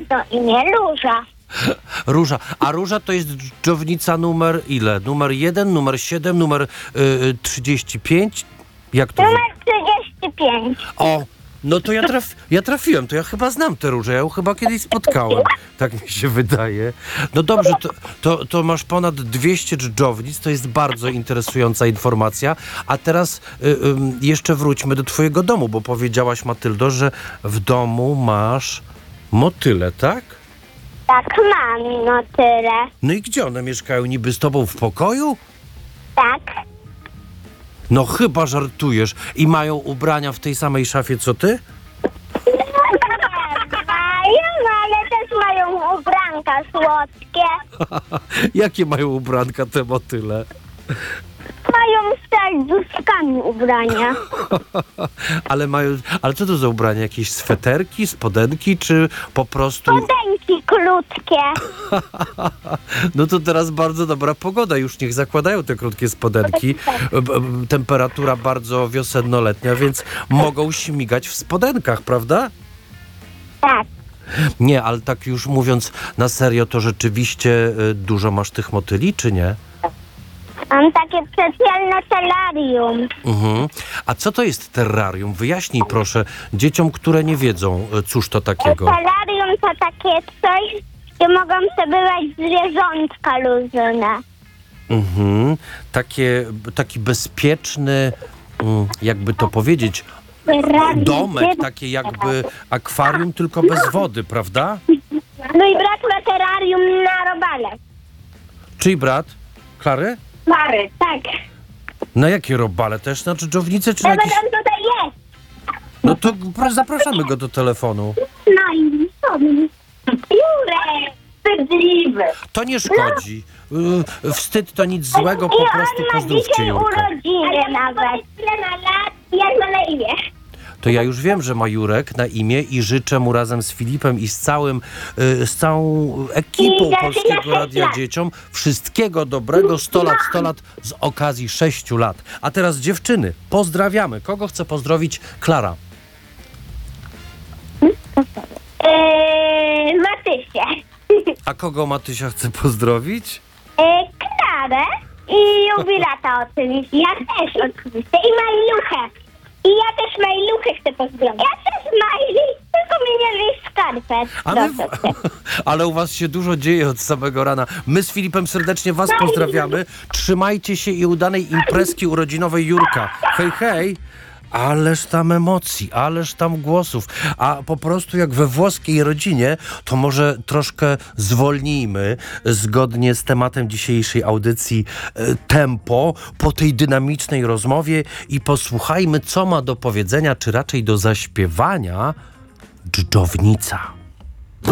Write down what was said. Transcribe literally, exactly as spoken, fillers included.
na imię Róża. Róża. A Róża to jest dżdżownica numer ile? Numer jeden, numer siedem, numer y, trzydzieści pięć? Jak to? Numer trzydzieści pięć. O, no to ja, traf, ja trafiłem, to ja chyba znam tę Różę, ja ją chyba kiedyś spotkałem, tak mi się wydaje. No dobrze, to, to, to masz ponad dwieście dżdżownic, to jest bardzo interesująca informacja, a teraz y, y, jeszcze wróćmy do twojego domu, bo powiedziałaś, Matyldo, że w domu masz motyle, tak? Tak, mam, no tyle. No i gdzie one mieszkają? Niby z tobą w pokoju? Tak. No chyba żartujesz. I mają ubrania w tej samej szafie, co ty? Mają, ale też mają ubranka słodkie. Jakie mają ubranka te motyle? Mają z serduszkami ubrania. ale mają... Ale co to za ubrania? Jakieś sweterki, spodenki, czy po prostu... Spodenki krótkie. No to teraz bardzo dobra pogoda. Już niech zakładają te krótkie spodenki. B- b- Temperatura bardzo wiosennoletnia, więc mogą śmigać w spodenkach, prawda? Tak. Nie, ale tak już mówiąc na serio, to rzeczywiście y, dużo masz tych motyli, czy nie? Mam takie specjalne terrarium. Mhm. A co to jest terrarium? Wyjaśnij proszę dzieciom, które nie wiedzą, y, cóż to takiego. Terrarium to takie coś, gdzie mogą sobie bywać zwierzątka luźne. Mhm. Takie, taki bezpieczny, mm, jakby to powiedzieć, Terrarium. domek, takie jakby akwarium, tylko bez wody, prawda? No i brat ma terrarium na robale. Czyj brat? Klary? Mary, tak. Na jakie robale? Też na dżdżownicę, czy na Nawet jakieś... on tutaj jest. No to pr- zapraszamy go do telefonu. No i co? Jurek, wstydliwy. To nie szkodzi. Y, Wstyd to nic złego, po prostu pozdrówcie dzisiaj Jurka. urodziny nawet. Tyle na lat, jak ma na imię. To ja już wiem, że ma Jurek na imię i życzę mu razem z Filipem i z całym, y, z całą ekipą I Polskiego za Radia lat. Dzieciom wszystkiego dobrego, sto lat, sto lat z okazji sześciu lat. A teraz dziewczyny, pozdrawiamy. Kogo chce pozdrowić Klara? Eee, Matysie. A kogo Matysia chce pozdrowić? Eee, Klarę i jubilata oczywiście. Ja też oczywiście. I Majluchę. I ja też Majluchę chcę pozdrowić. Ja też Majli, tylko mi nie wieś skarpet. A my, Proszę cię. ale u was się dużo dzieje od samego rana. My z Filipem serdecznie was pozdrawiamy. Trzymajcie się i udanej imprezki urodzinowej Jurka. Hej, hej. Ależ tam emocji, ależ tam głosów. A po prostu jak we włoskiej rodzinie, to może troszkę zwolnijmy zgodnie z tematem dzisiejszej audycji e, tempo po tej dynamicznej rozmowie i posłuchajmy, co ma do powiedzenia, czy raczej do zaśpiewania dżdżownica.